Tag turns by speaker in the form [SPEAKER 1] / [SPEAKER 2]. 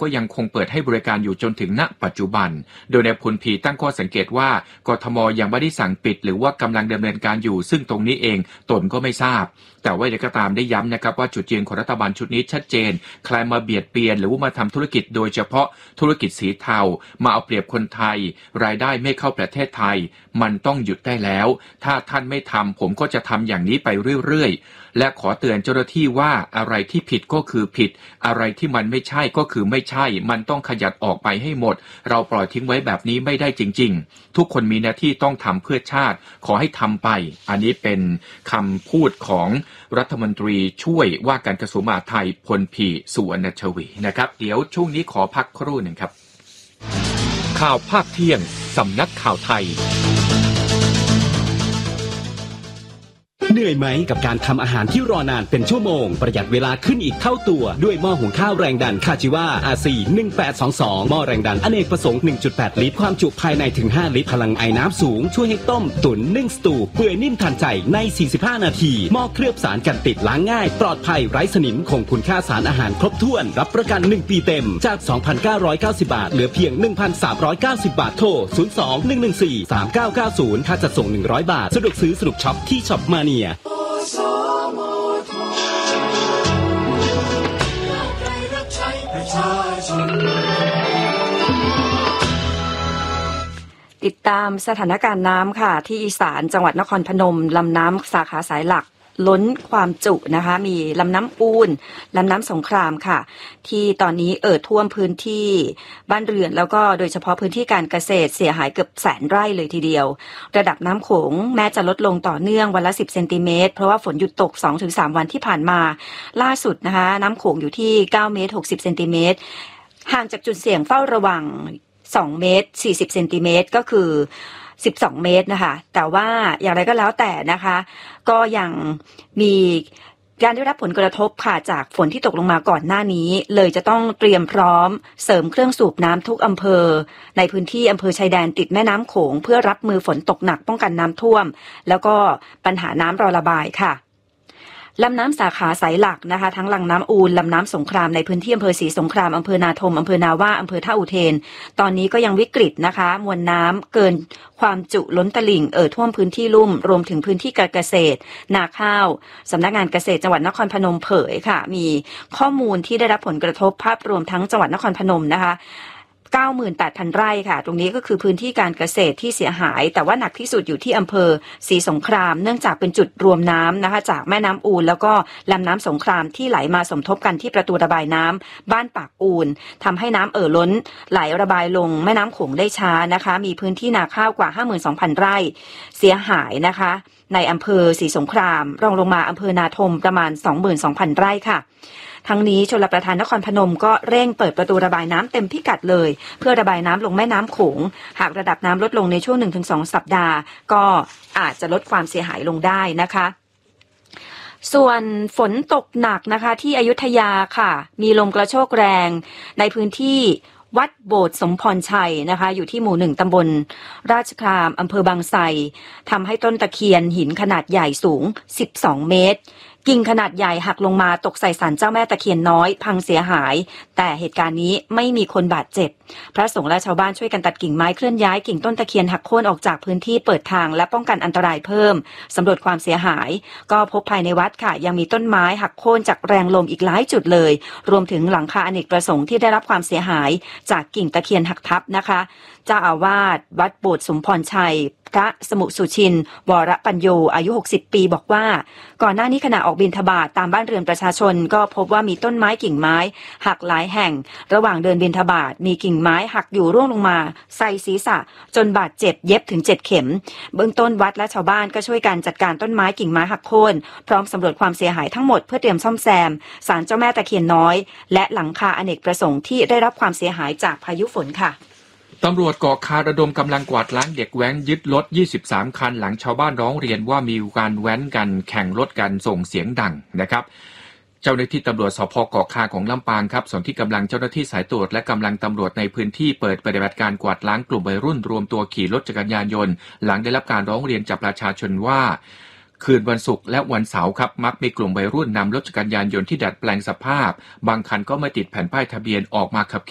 [SPEAKER 1] ก็ยังคงเปิดให้บริการอยู่จนถึงณปัจจุบันโดยนายพลพีตั้งข้อสังเกตว่ากทมยังไม่ได้สั่งปิดหรือว่ากำลังดำเนินการอยู่ซึ่งตรงนี้เองตนก็ไม่ทราบแต่ว่าอย่างไรก็ตามได้ย้ำนะครับว่าจุดยืนของรัฐบาลชุดนี้ชัดเจนใครมาเบียดเบียนหรือว่ามาทำธุรกิจโดยเฉพาะธุรกิจสีเทามาเอาเปรียบคนไทยรายได้ไม่เข้าประเทศไทยมันต้องหยุดได้แล้วถ้าท่านไม่ทำผมก็จะทำอย่างนี้ไปเรื่อยๆและขอเตือนเจ้าหน้าที่ว่าอะไรที่ผิดก็คือผิดอะไรที่มันไม่ใช่ก็คือไม่ใช่มันต้องขยับออกไปให้หมดเราปล่อยทิ้งไว้แบบนี้ไม่ได้จริงๆทุกคนมีหน้าที่ต้องทำเพื่อชาติขอให้ทำไปอันนี้เป็นคำพูดของรัฐมนตรีช่วยว่าการกระทรวงมหาดไทยพลพีสุวรรณชวีนะครับเดี๋ยวช่วงนี้ขอพักครู่หนึ่งครับข่าวภาคเที่ยงสำนักข่าวไทย
[SPEAKER 2] เหนื่อยไหมกับการทำอาหารที่รอนานเป็นชั่วโมงประหยัดเวลาขึ้นอีกเท่าตัวด้วยหม้อหุงข้าวแรงดันคาจิวา RC 1822หม้อแรงดันอเนกประสงค์ 1.8 ลิตรความจุภายในถึง5ลิตรพลังไอน้ำสูงช่วยให้ต้มตุ๋นนึ่งสตูเปื่อยนิ่มทันใจใน45นาทีหม้อเคลือบสารกันติดล้างง่ายปลอดภัยไร้สนิมคงคุณค่าสารอาหารครบถ้วนรับประกัน1ปีเต็มจาก 2,990 บาทเหลือเพียง 1,390 บาทโทร 02-114-3990 ค่าจัดส่ง100 บาทสะดวกซื้อสะดวกช็อปที่ช็อปมาเนีย
[SPEAKER 3] ติดตามสถานการณ์น้ำค่ะที่อีสานจังหวัดนครพนมลำน้ำสาขาสายหลักล้นความจุนะคะมีลำน้ำอูลลำน้ำสงครามค่ะที่ตอนนี้ท่วมพื้นที่บ้านเรือนแล้วก็โดยเฉพาะพื้นที่การเกษตรเสียหายเกือบ100,000 ไร่เลยทีเดียวระดับน้ำโขงแม้จะลดลงต่อเนื่องวันละ10 เซนติเมตรเพราะว่าฝนหยุดตก 2-3 วันที่ผ่านมาล่าสุดนะคะน้ำโขงอยู่ที่9 เมตร 60 เซนติเมตรห่างจากจุดเสี่ยงเฝ้าระวัง2 เมตร 40 เซนติเมตรก็คือ12 เมตรนะคะแต่ว่าอย่างไรก็แล้วแต่นะคะก็ยังมีการได้รับผลกระทบค่ะจากฝนที่ตกลงมาก่อนหน้านี้เลยจะต้องเตรียมพร้อมเสริมเครื่องสูบน้ำทุกอำเภอในพื้นที่อำเภอชายแดนติดแม่น้ำโขงเพื่อรับมือฝนตกหนักป้องกันน้ำท่วมแล้วก็ปัญหาน้ำรอระบายค่ะลำน้ำสาขาสายหลักนะคะทั้งลำน้ำอูลลำน้ำสงครามในพื้นที่อำเภอศรีสงครามอำเภอนาทมอำเภอนาว่าอำเภอท่าอุเทนตอนนี้ก็ยังวิกฤตนะคะมวลน้ำเกินความจุล้นตลิ่งท่วมพื้นที่ลุ่มรวมถึงพื้นที่การเกษตรนาข้าวสำนักงานเกษตรจังหวัดนครพนมเผยค่ะมีข้อมูลที่ได้รับผลกระทบภาพรวมทั้งจังหวัดนครพนมนะคะ98,000 ไร่ค่ะตรงนี้ก็คือพื้นที่การเกษตรที่เสียหายแต่ว่าหนักที่สุดอยู่ที่อำเภอศรีสงครามเนื่องจากเป็นจุดรวมน้ำนะคะจากแม่น้ำอูลแล้วก็ลำน้ำสงครามที่ไหลมาสมทบกันที่ประตูระบายน้ำบ้านปากอูลทำให้น้ำล้นไหลระบายลงแม่น้ำโขงได้ช้านะคะมีพื้นที่นาข้าวกว่า 52,000 ไร่เสียหายนะคะในอำเภอศรีสงครามรองลงมาอำเภอนาทมประมาณ 22,000 ไร่ค่ะทั้งนี้ชลประทานนครพนมก็เร่งเปิดประตูระบายน้ำเต็มพิกัดเลยเพื่อระบายน้ำลงแม่น้ำโขงหากระดับน้ำลดลงในช่วง 1-2 สัปดาห์ก็อาจจะลดความเสียหายลงได้นะคะส่วนฝนตกหนักนะคะที่อยุธยาค่ะมีลมกระโชกแรงในพื้นที่วัดโบสถ์สมพรชัยนะคะอยู่ที่หมู่1ตำบลราชคามอำเภอบางไทรทำให้ต้นตะเคียนหินขนาดใหญ่สูง12 เมตรกิ่งขนาดใหญ่หักลงมาตกใส่ศาลเจ้าแม่ตะเคียนน้อยพังเสียหายแต่เหตุการณ์นี้ไม่มีคนบาดเจ็บพระสงฆ์และชาวบ้านช่วยกันตัดกิ่งไม้เคลื่อนย้ายกิ่งต้นตะเคียนหักโค่นออกจากพื้นที่เปิดทางและป้องกันอันตรายเพิ่มสำรวจความเสียหายก็พบภายในวัดค่ะยังมีต้นไม้หักโค่นจากแรงลมอีกหลายจุดเลยรวมถึงหลังคาอเนกประสงค์ที่ได้รับความเสียหายจากกิ่งตะเคียนหักทับนะคะเจ้าอาวาสวัดโบสถ์สมพรชัยพระสมุสุชินวรปัญโยอายุ60 ปีบอกว่าก่อนหน้านี้ขณะออกบิณฑบาตตามบ้านเรือนประชาชนก็พบว่ามีต้นไม้กิ่งไม้หักหลายแห่งระหว่างเดินบิณฑบาตมีกิ่งไม้หักอยู่ร่วงลงมาใส่ศีรษะจนบาดเจ็บเย็บถึง7 เข็มเบื้องต้นวัดและชาวบ้านก็ช่วยกันจัดการต้นไม้กิ่งไม้หักโค่นพร้อมสำรวจความเสียหายทั้งหมดเพื่อเตรียมซ่อมแซมศาลเจ้าแม่ตะเคียนน้อยและหลังคาอเนกประสงค์ที่ได้รับความเสียหายจากพายุฝนค่ะ
[SPEAKER 1] ตำรวจเกาะคาระดมกำลังกวาดล้างเด็กแว้นยึดรถ23 คันหลังชาวบ้านร้องเรียนว่ามีการแว้นกันแข่งรถกันส่งเสียงดังนะครับเจ้าหน้าที่ตำรวจสภ.เกาะคาของลำปางครับส่วนที่กำลังเจ้าหน้าที่สายตรวจและกำลังตำรวจในพื้นที่เปิดปฏิบัติการกวาดล้างกลุ่มวัยรุ่นรวมตัวขี่รถจักรยานยนต์หลังได้รับการร้องเรียนจากประชาชนว่าคืนวันศุกร์และวันเสาร์ครับมักมีกลุ่มวัยรุ่นนำรถจักรยานยนต์ที่ดัดแปลงสภาพบางคันก็ไม่ติดแผ่นป้ายทะเบียนออกมาขับ